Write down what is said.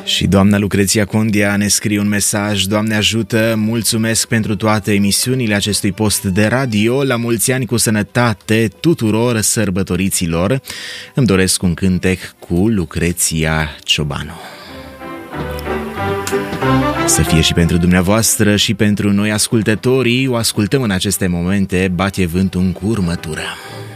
Și doamna Lucreția Condia ne scrie un mesaj: Doamne ajută, mulțumesc pentru toate emisiunile acestui post de radio, la mulți ani cu sănătate tuturor sărbătoriților. Îmi doresc un cântec cu Lucreția Ciobanu. Să fie și pentru dumneavoastră și pentru noi ascultătorii. O ascultăm în aceste momente, Bate vântul în curmătură.